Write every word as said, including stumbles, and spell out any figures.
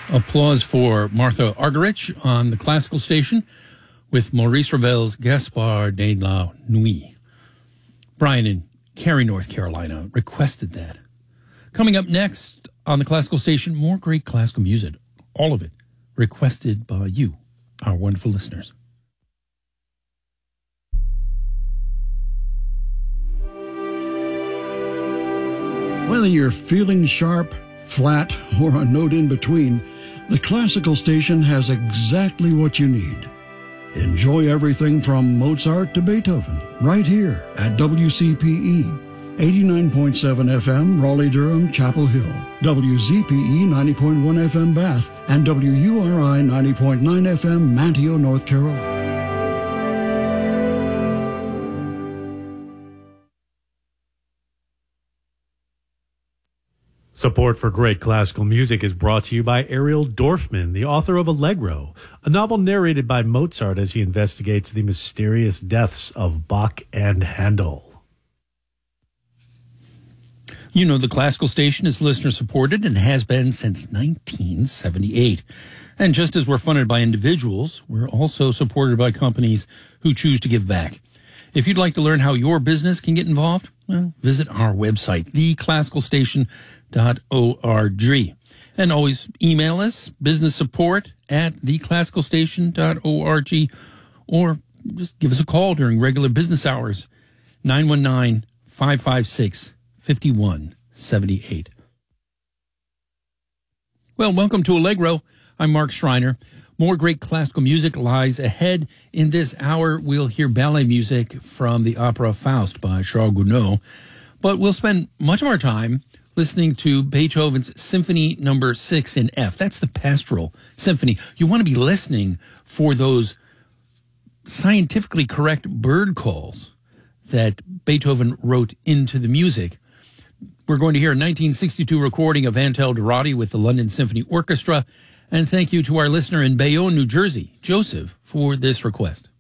Applause for Martha Argerich on the classical station with Maurice Ravel's Gaspard de la Nuit. Brian in Cary, North Carolina requested that. Coming up next on the classical station, more great classical music, all of it requested by you, our wonderful listeners. Whether you're feeling sharp, flat, or a note in between, the classical station has exactly what you need. Enjoy everything from Mozart to Beethoven right here at W C P E, eighty-nine point seven F M, Raleigh-Durham, Chapel Hill, W Z P E ninety point one F M, Bath, and W U R I ninety point nine F M, Manteo, North Carolina. Support for great classical music is brought to you by Ariel Dorfman, the author of Allegro, a novel narrated by Mozart as he investigates the mysterious deaths of Bach and Handel. You know, the classical station is listener-supported and has been since nineteen seventy-eight. And just as we're funded by individuals, we're also supported by companies who choose to give back. If you'd like to learn how your business can get involved, well, visit our website, the classical station dot org. And always email us, business support at the classical station dot org, or just give us a call during regular business hours, nine one nine, five five six, five one seven eight. Well, welcome to Allegro. I'm Mark Schreiner. More great classical music lies ahead. In this hour, we'll hear ballet music from the opera Faust by Charles Gounod, but we'll spend much of our time listening to Beethoven's Symphony Number Six in F. That's the Pastoral Symphony. You want to be listening for those scientifically correct bird calls that Beethoven wrote into the music. We're going to hear a nineteen sixty-two recording of Antel Dorati with the London Symphony Orchestra. And thank you to our listener in Bayonne, New Jersey, Joseph, for this request.